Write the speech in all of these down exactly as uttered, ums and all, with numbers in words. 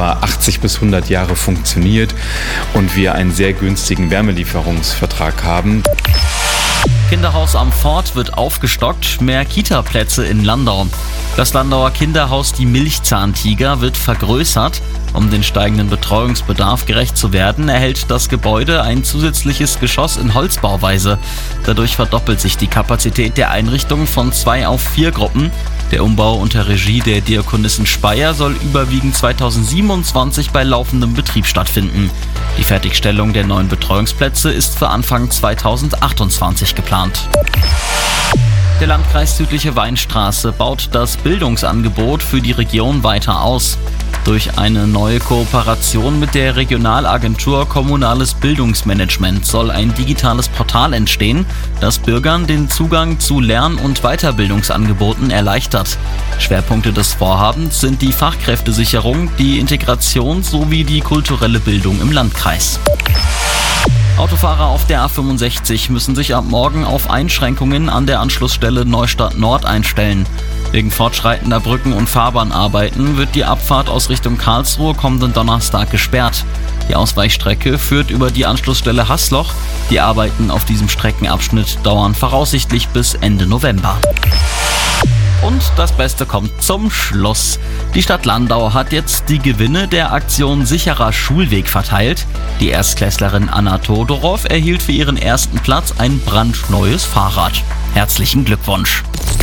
etwa achtzig bis hundert Jahre funktioniert und wir einen sehr günstigen Wärmelieferungsvertrag haben. Kinderhaus am Fort wird aufgestockt, mehr Kita-Plätze in Landau. Das Landauer Kinderhaus Die Milchzahntiger wird vergrößert. Um den steigenden Betreuungsbedarf gerecht zu werden, erhält das Gebäude ein zusätzliches Geschoss in Holzbauweise. Dadurch verdoppelt sich die Kapazität der Einrichtung von zwei auf vier Gruppen. Der Umbau unter Regie der Diakonissin Speyer soll überwiegend zweitausendsiebenundzwanzig bei laufendem Betrieb stattfinden. Die Fertigstellung der neuen Betreuungsplätze ist für Anfang zweitausendachtundzwanzig geplant. Der Landkreis Südliche Weinstraße baut das Bildungsangebot für die Region weiter aus. Durch eine neue Kooperation mit der Regionalagentur Kommunales Bildungsmanagement soll ein digitales Portal entstehen, das Bürgern den Zugang zu Lern- und Weiterbildungsangeboten erleichtert. Schwerpunkte des Vorhabens sind die Fachkräftesicherung, die Integration sowie die kulturelle Bildung im Landkreis. Autofahrer auf der A fünfundsechzig müssen sich ab morgen auf Einschränkungen an der Anschlussstelle Neustadt Nord einstellen. Wegen fortschreitender Brücken- und Fahrbahnarbeiten wird die Abfahrt aus Richtung Karlsruhe kommenden Donnerstag gesperrt. Die Ausweichstrecke führt über die Anschlussstelle Haßloch. Die Arbeiten auf diesem Streckenabschnitt dauern voraussichtlich bis Ende November. Und das Beste kommt zum Schluss. Die Stadt Landau hat jetzt die Gewinne der Aktion Sicherer Schulweg verteilt. Die Erstklässlerin Anna Todorow erhielt für ihren ersten Platz ein brandneues Fahrrad. Herzlichen Glückwunsch.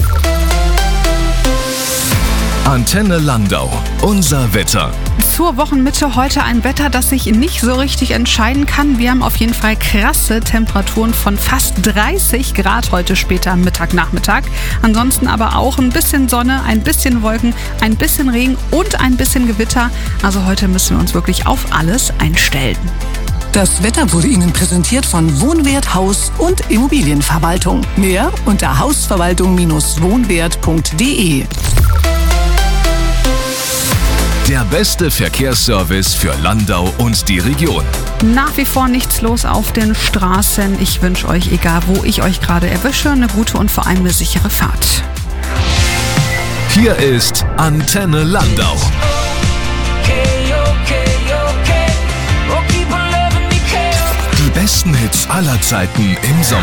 Antenne Landau. Unser Wetter. Zur Wochenmitte heute ein Wetter, das sich nicht so richtig entscheiden kann. Wir haben auf jeden Fall krasse Temperaturen von fast dreißig Grad heute später am Mittag, Nachmittag. Ansonsten aber auch ein bisschen Sonne, ein bisschen Wolken, ein bisschen Regen und ein bisschen Gewitter. Also heute müssen wir uns wirklich auf alles einstellen. Das Wetter wurde Ihnen präsentiert von Wohnwert Haus- und Immobilienverwaltung. Mehr unter hausverwaltung Bindestrich wohnwert Punkt de. Der beste Verkehrsservice für Landau und die Region. Nach wie vor nichts los auf den Straßen. Ich wünsche euch, egal wo ich euch gerade erwische, eine gute und vor allem eine sichere Fahrt. Hier ist Antenne Landau. Die besten Hits aller Zeiten im Sommer.